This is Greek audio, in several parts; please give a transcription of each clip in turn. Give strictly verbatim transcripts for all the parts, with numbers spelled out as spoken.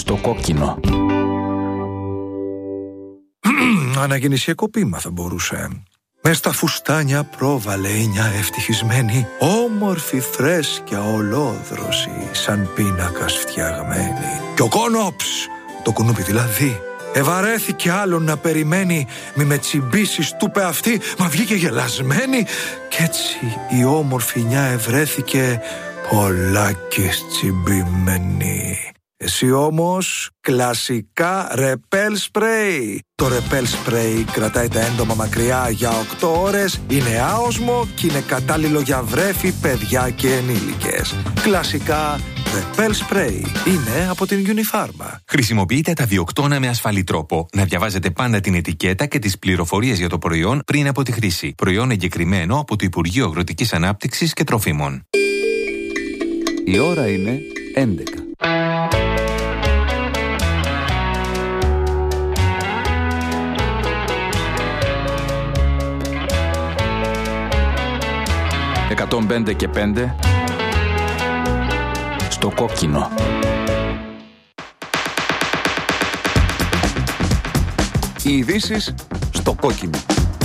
στο κόκκινο. Αναγεννησιακό ποίημα θα μπορούσε. Μες στα φουστάνια πρόβαλε η νιά ευτυχισμένη, όμορφη, φρέσκια, ολόδρωση, σαν πίνακας φτιαγμένη. Κι ο κόνοψ, το κουνούπι δηλαδή, ευαρέθηκε άλλον να περιμένει. Μη με τσιμπήσεις, του πε αυτή, μα βγήκε γελασμένη. Κι έτσι η όμορφη νιά ευρέθηκε πολλάκις τσιμπημένη. Εσύ όμως κλασικά ρεπέλ σπρέι. Το ρεπέλ σπρέι κρατάει τα έντομα μακριά για οκτώ ώρες, είναι άοσμο και είναι κατάλληλο για βρέφη, παιδιά και ενήλικες. Κλασικά ρεπέλ σπρέι είναι από την Unifarma. Χρησιμοποιείτε τα διοκτώνα με ασφαλή τρόπο. Να διαβάζετε πάντα την ετικέτα και τις πληροφορίες για το προϊόν πριν από τη χρήση. Προϊόν εγκεκριμένο από το Υπουργείο Αγροτικής Ανάπτυξης και Τροφίμων. Η ώρα είναι έντεκα. εκατόν πέντε και πέντε στο κόκκινο. Οι ειδήσεις στο κόκκινο.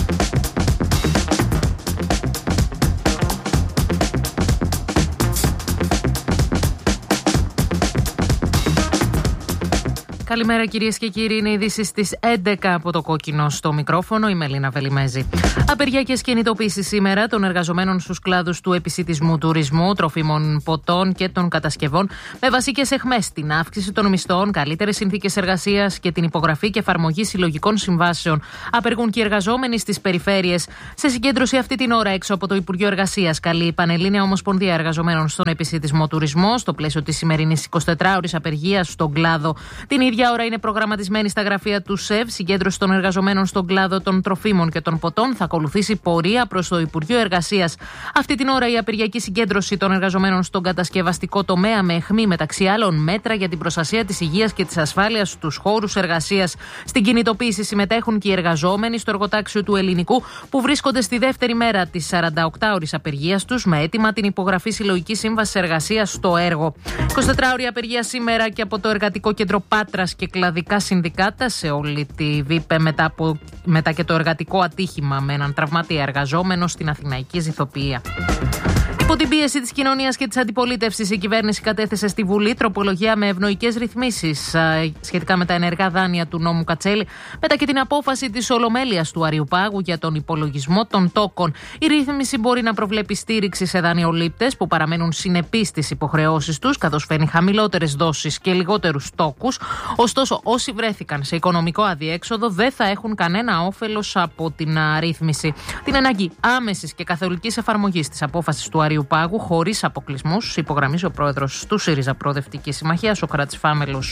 Καλημέρα κυρίες και κύριοι, είναι ειδήσεις στις έντεκα από το κόκκινο στο μικρόφωνο, η Μελίνα Βελιμέζη. Απεργιακές κινητοποίησεις σήμερα των εργαζομένων στους κλάδους του επισιτισμού, τουρισμού, τροφίμων, ποτών και των κατασκευών, με βασικές αιχμές την αύξηση των μισθών, καλύτερες συνθήκες εργασίας και την υπογραφή και εφαρμογή συλλογικών συμβάσεων. Απεργούν και οι εργαζόμενοι στις περιφέρειες. Σε συγκέντρωση αυτή την ώρα έξω από το Υπουργείο Εργασίας, καλεί η Πανελλήνια Ομοσπονδία Εργαζομένων στον Επισιτισμό Τουρισμό, στο πλαίσιο της σημερινής εικοσιτετράωρης απεργίας στον κλάδο. Την ίδια ώρα είναι προγραμματισμένη στα γραφεία του ΣΕΒ συγκέντρωση των εργαζομένων στον κλάδο των τροφίμων και των ποτών. Θα ακολουθήσει πορεία προς το Υπουργείο Εργασίας. Αυτή την ώρα η απεργιακή συγκέντρωση των εργαζομένων στον κατασκευαστικό τομέα, με αιχμή μεταξύ άλλων μέτρα για την προστασία της υγείας και της ασφάλειας στους χώρους εργασίας. Στην κινητοποίηση συμμετέχουν και οι εργαζόμενοι στο εργοτάξιο του Ελληνικού, που βρίσκονται στη δεύτερη μέρα της σαρανταοκτάωρης απεργίας τους, με αίτημα την υπογραφή συλλογικής σύμβασης εργασίας στο έργο. εικοσιτετράωρη απεργία σήμερα και από το Εργατικό Κέντρο Πάτρας και κλαδικά συνδικάτα σε όλη τη ΒΥΠΕ, μετά, από, μετά και το εργατικό ατύχημα με έναν τραυματία εργαζόμενο στην Αθηναϊκή Ζηθοποιία. Υπό την πίεση της κοινωνίας και της αντιπολίτευσης, η κυβέρνηση κατέθεσε στη Βουλή τροπολογία με ευνοϊκές ρυθμίσεις σχετικά με τα ενεργά δάνεια του νόμου Κατσέλη, μετά και την απόφαση της Ολομέλειας του Αριουπάγου για τον υπολογισμό των τόκων. Η ρύθμιση μπορεί να προβλέπει στήριξη σε δανειολήπτες που παραμένουν συνεπείς στις υποχρεώσεις τους, καθώς φέρνει χαμηλότερες δόσεις και λιγότερους τόκους. Ωστόσο, όσοι βρέθηκαν σε οικονομικό αδιέξοδο δεν θα έχουν κανένα όφελος από την ρύθμιση. Την ανάγκη άμεσης και καθολικής εφαρμογής της απόφασης του Αριουπάγου Πάγου, χωρίς αποκλεισμούς, υπογραμμίζει ο πρόεδρος του ΣΥΡΙΖΑ Προοδευτική Συμμαχία, Σωκράτης Φάμελος.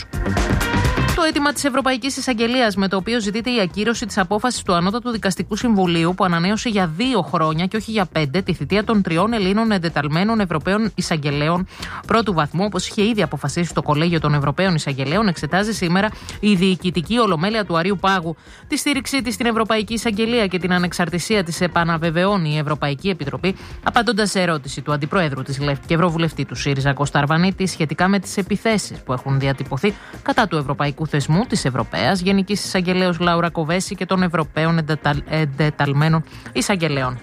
Το αίτημα της Ευρωπαϊκής Εισαγγελίας, με το οποίο ζητείται η ακύρωση της απόφασης του Ανώτατου Δικαστικού Συμβουλίου, που ανανέωσε για δύο χρόνια και όχι για πέντε τη θητεία των τριών Ελλήνων εντεταλμένων Ευρωπαίων Εισαγγελέων πρώτου βαθμού, όπως είχε ήδη αποφασίσει το Κολέγιο των Ευρωπαίων Εισαγγελέων, εξετάζει σήμερα η Διοικητική Ολομέλεια του Αρείου Πάγου. Τη στήριξή της στην Ευρωπαϊκή Εισαγγελία και την ανεξαρτησία της επαναβεβαιώνει η Ευρωπαϊκή Επιτροπή, απαντώντας σε ερώτηση του Αντιπροέδρου της ΛΕΦ και Ευρωβουλευτή του ΣΥΡΙΖΑ Κώστα Αρβανίτη σχετικά με τις επιθέσεις που έχουν διατυπωθεί κατά του Ευρωπαϊκού Θεσμού, της Ευρωπαίας Γενικής Εισαγγελέως Λάουρα Κοβέση και των Ευρωπαίων εντεταλ, εντεταλμένων Εισαγγελέων.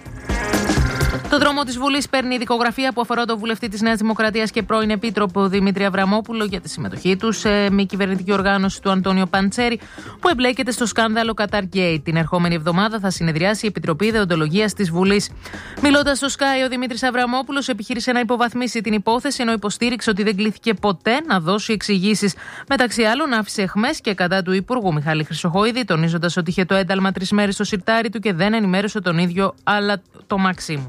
Το δρόμο της Βουλής παίρνει η δικογραφία που αφορά τον βουλευτή της Νέας Δημοκρατίας και πρώην επίτροπο Δημήτρη Αβραμόπουλο για τη συμμετοχή του σε μη κυβερνητική οργάνωση του Αντώνιο Παντσέρη, που εμπλέκεται στο σκάνδαλο Qatar Gate. Την ερχόμενη εβδομάδα θα συνεδριάσει η Επιτροπή Δεοντολογίας της Βουλής. Μιλώντας στο Sky, ο Δημήτρης Αβραμόπουλος επιχείρησε να υποβαθμίσει την υπόθεση, ενώ υποστήριξε ότι δεν κλήθηκε ποτέ να δώσει εξηγήσεις. Μεταξύ άλλων, άφησε αιχμές και κατά του Υπουργού Μιχάλη Χρυσοχοίδη, τονίζοντας ότι είχε το ένταλμα τρεις μέρες στο σιρτάρι του και δεν ενημέρωσε τον ίδιο, αλλά το Μαξίμου.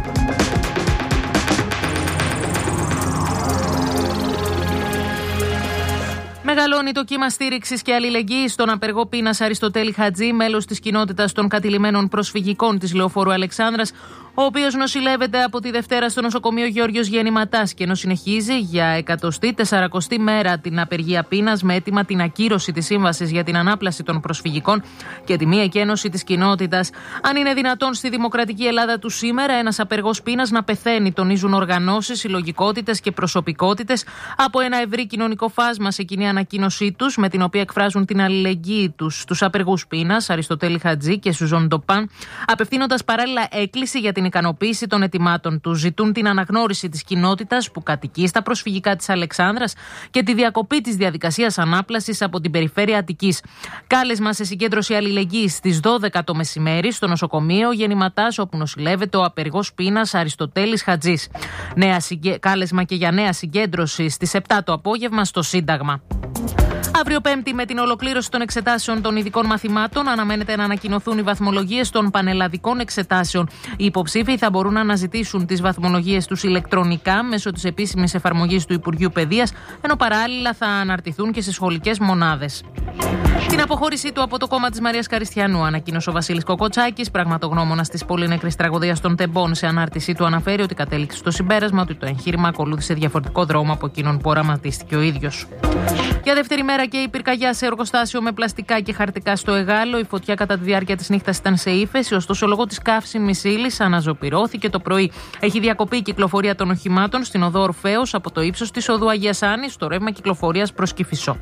Μεγαλώνει το κύμα στήριξης και αλληλεγγύης στον απεργό πείνας Αριστοτέλη Χατζή, μέλος της κοινότητας των κατηλημμένων προσφυγικών της Λεωφόρου Αλεξάνδρας, ο οποίος νοσηλεύεται από τη Δευτέρα στο νοσοκομείο Γεώργιος Γεννηματάς και ενώ συνεχίζει για εκατοστή τεσσαρακοστή μέρα την απεργία πείνας με αίτημα την ακύρωση της σύμβασης για την ανάπλαση των προσφυγικών και τη μη εκένωση της κοινότητας. Αν είναι δυνατόν στη δημοκρατική Ελλάδα του σήμερα ένας απεργός πείνας να πεθαίνει, τονίζουν οργανώσεις, συλλογικότητες και προσωπικότητες από ένα ευρύ κοινωνικό φάσμα σε κοινή ανακοίνωσή τους, με την οποία εκφράζουν την αλληλεγγύη τους στους απεργούς πείνας, Αριστοτέλη Χατζή και Σουζόν Ντοπάν, απευθύνοντας παράλληλα έκκληση για την ικανοποίηση των αιτημάτων τους. Ζητούν την αναγνώριση της κοινότητας που κατοικεί στα προσφυγικά της Αλεξάνδρας και τη διακοπή της διαδικασίας ανάπλασης από την περιφέρεια Αττικής. Κάλεσμα σε συγκέντρωση αλληλεγγύης στις δώδεκα το μεσημέρι στο νοσοκομείο Γεννηματάς, όπου νοσηλεύεται ο απεργός πείνας Αριστοτέλης Χατζής. Νέα συγκε... Κάλεσμα και για νέα συγκέντρωση στις επτά το απόγευμα στο Σύνταγμα. Αύριο Πέμπτη, με την ολοκλήρωση των εξετάσεων των ειδικών μαθημάτων, αναμένεται να ανακοινωθούν οι βαθμολογίες των πανελλαδικών εξετάσεων. Οι υποψήφοι θα μπορούν να αναζητήσουν τις βαθμολογίες τους ηλεκτρονικά μέσω της επίσημης εφαρμογής του Υπουργείου Παιδείας, ενώ παράλληλα θα αναρτηθούν και στις σχολικές μονάδες. Την αποχώρησή του από το κόμμα της Μαρίας Καριστιανού ανακοίνωσε ο Βασίλης Κοκοτσάκης, πραγματογνώμονας της πολύ νεκρής τραγωδίας των Τεμπών. Σε ανάρτησή του αναφέρει ότι κατέληξε στο συμπέρασμα ότι το εγχείρημα ακολούθησε διαφορετικό δρόμο από εκείνον που οραματίστηκε ο ίδιος. Για δεύτερη μέρα και η πυρκαγιά σε εργοστάσιο με πλαστικά και χαρτικά στο Εγάλο. Η φωτιά κατά τη διάρκεια της νύχτας ήταν σε ύφεση, ωστόσο λόγω της καύσιμης ύλης αναζωπυρώθηκε το πρωί. Έχει διακοπεί η κυκλοφορία των οχημάτων στην οδό Ορφέως από το ύψος της οδού Αγίας Άννης στο ρεύμα κυκλοφορίας προς Κηφισό.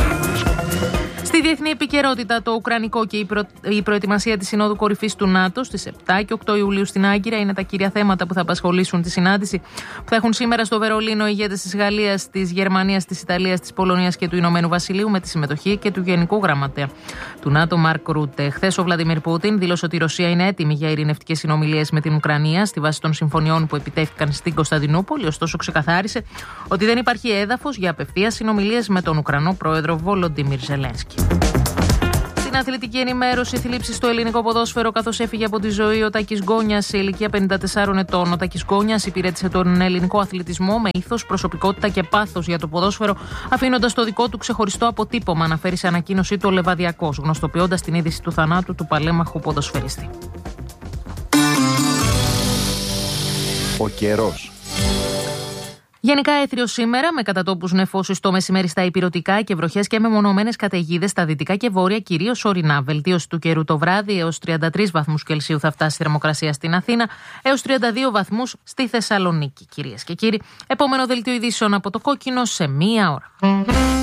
Στη διεθνή επικαιρότητα, το Ουκρανικό και η, προ... η προετοιμασία της Συνόδου Κορυφής του ΝΑΤΟ στις επτά και οκτώ Ιουλίου στην Άγκυρα είναι τα κύρια θέματα που θα απασχολήσουν τη συνάντηση που θα έχουν σήμερα στο Βερολίνο οι ηγέτες της Γαλλίας, της Γερμανίας, της Ιταλίας, της Πολωνίας και του Ηνωμένου Βασιλείου, με τη συμμετοχή και του Γενικού Γραμματέα του ΝΑΤΟ, Μαρκ Ρούτε. Χθες ο Βλαντιμίρ Πούτιν δήλωσε ότι η Ρωσία είναι έτοιμη για ειρηνευτικές συνομιλίες με την Ουκρανία στη βάση των συμφωνιών που επιτεύχθηκαν στην Κωνσταντινούπολη, ωστόσο ξεκαθάρισε ότι δεν υπάρχει έδαφος για απευθείας συνομιλίες με τον Ουκρανό πρόεδρο Βολοντιμίρ Ζελένσκι. Στην αθλητική ενημέρωση, θλίψη στο ελληνικό ποδόσφαιρο καθώς έφυγε από τη ζωή ο Τάκης Γκόνιας σε ηλικία πενήντα τεσσάρων ετών. Ο Τάκης Γκόνιας υπηρέτησε τον ελληνικό αθλητισμό με ήθος, προσωπικότητα και πάθος για το ποδόσφαιρο, αφήνοντας το δικό του ξεχωριστό αποτύπωμα, αναφέρει σε ανακοίνωσή του ο Λεβαδιακός, γνωστοποιώντας την είδηση του θανάτου του παλέμαχου ποδοσφαιριστή. Ο καιρός. Γενικά έθριο σήμερα, με κατατόπους νεφώσεις το μεσημέρι στα ηπειρωτικά και βροχές και μεμονωμένες καταιγίδες στα δυτικά και βόρεια, κυρίως ορεινά. Βελτίωση του καιρού το βράδυ, έως τριάντα τρεις βαθμούς Κελσίου θα φτάσει η θερμοκρασία στην Αθήνα, έως τριάντα δύο βαθμούς στη Θεσσαλονίκη. Κυρίες και κύριοι, επόμενο δελτίο ειδήσεων από το Κόκκινο σε μία ώρα.